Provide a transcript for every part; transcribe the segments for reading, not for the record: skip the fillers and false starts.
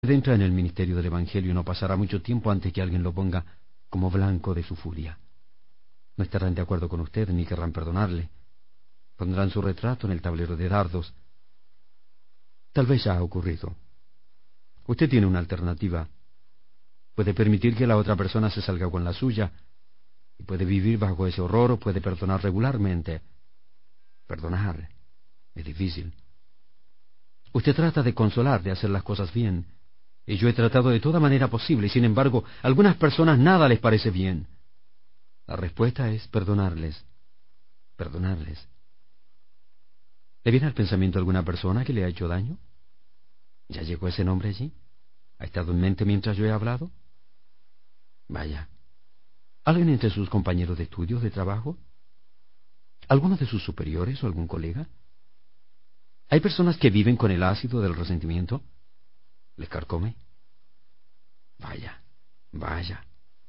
entra en el ministerio del Evangelio, no pasará mucho tiempo antes que alguien lo ponga como blanco de su furia. No estarán de acuerdo con usted ni querrán perdonarle. Pondrán su retrato en el tablero de dardos. Tal vez ya ha ocurrido. Usted tiene una alternativa. Puede permitir que la otra persona se salga con la suya y puede vivir bajo ese horror o puede perdonar regularmente. Perdonar es difícil. Usted trata de consolar, de hacer las cosas bien, y yo he tratado de toda manera posible, y sin embargo, a algunas personas nada les parece bien. La respuesta es perdonarles. Perdonarles. ¿Le viene al pensamiento alguna persona que le ha hecho daño? ¿Ya llegó ese nombre allí? ¿Ha estado en mente mientras yo he hablado? Vaya. ¿Alguien entre sus compañeros de estudios, de trabajo? ¿Alguno de sus superiores o algún colega? ¿Hay personas que viven con el ácido del resentimiento? ¿Les carcome? Vaya, vaya,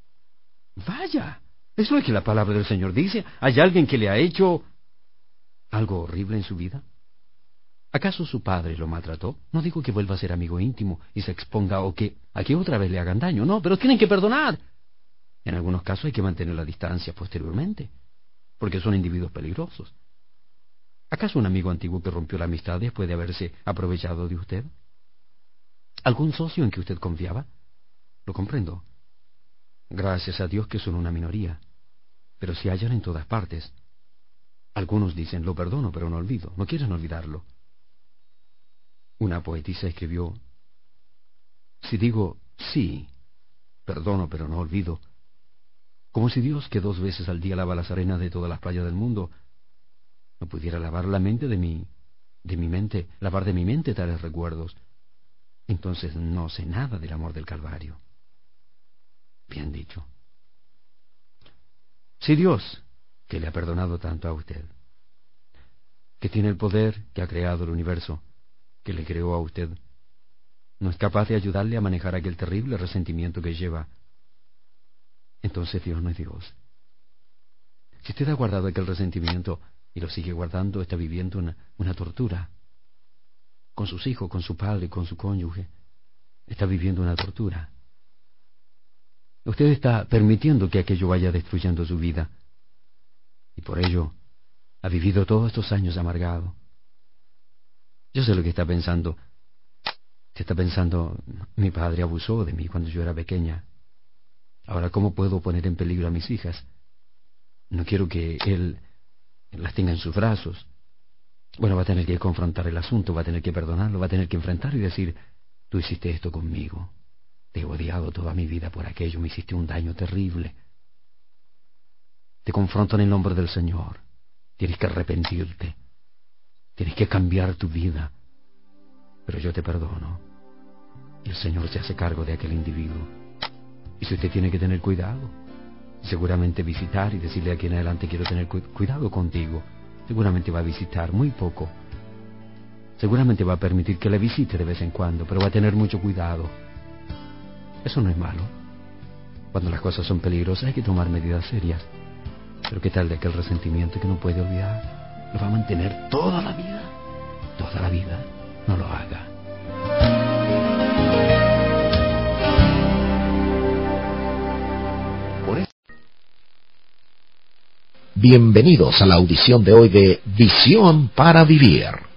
vaya. ¿Es lo que la palabra del Señor dice? ¿Hay alguien que le ha hecho algo horrible en su vida? ¿Acaso su padre lo maltrató? No digo que vuelva a ser amigo íntimo y se exponga o que a que otra vez le hagan daño. No, pero tienen que perdonar. En algunos casos hay que mantener la distancia posteriormente, porque son individuos peligrosos. ¿Acaso un amigo antiguo que rompió la amistad después de haberse aprovechado de usted? ¿Algún socio en que usted confiaba? Lo comprendo. Gracias a Dios que son una minoría, pero se hallan en todas partes. Algunos dicen, lo perdono, pero no olvido. No quieren olvidarlo. Una poetisa escribió, si digo, sí, perdono, pero no olvido, como si Dios, que 2 veces al día lava las arenas de todas las playas del mundo, no pudiera lavar la mente de mi mente, lavar de mi mente tales recuerdos. Entonces no sé nada del amor del Calvario. Bien dicho. Si Dios, que le ha perdonado tanto a usted, que tiene el poder, que ha creado el universo, que le creó a usted, no es capaz de ayudarle a manejar aquel terrible resentimiento que lleva, entonces Dios no es Dios. Si usted ha guardado aquel resentimiento y lo sigue guardando, está viviendo una tortura. Con sus hijos, con su padre, con su cónyuge, está viviendo una tortura. Usted está permitiendo que aquello vaya destruyendo su vida, y por ello ha vivido todos estos años amargado. Yo sé lo que está pensando. Está pensando, mi padre abusó de mí cuando yo era pequeña. Ahora, ¿cómo puedo poner en peligro a mis hijas? No quiero que él las tenga en sus brazos. Bueno, va a tener que confrontar el asunto, va a tener que perdonarlo, va a tener que enfrentar y decir, tú hiciste esto conmigo. Te he odiado toda mi vida por aquello, me hiciste un daño terrible. Te confronto en el nombre del Señor. Tienes que arrepentirte. Tienes que cambiar tu vida. Pero yo te perdono. Y el Señor se hace cargo de aquel individuo. Y si usted tiene que tener cuidado, seguramente visitar y decirle aquí en adelante quiero tener cuidado contigo. Seguramente va a visitar muy poco. Seguramente va a permitir que le visite de vez en cuando, pero va a tener mucho cuidado. Eso no es malo. Cuando las cosas son peligrosas hay que tomar medidas serias. Pero ¿qué tal de aquel resentimiento que no puede olvidar? Lo va a mantener toda la vida. Toda la vida. No lo haga. Bienvenidos a la audición de hoy de Visión para Vivir.